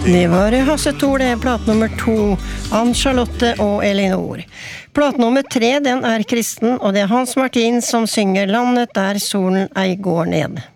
Det var Hasse Thor, det plat nummer 2, Ann Charlotte og Elinor. Plat nummer 3, den kristen, og det Hans Martin som synger Landet der solen ei går ned.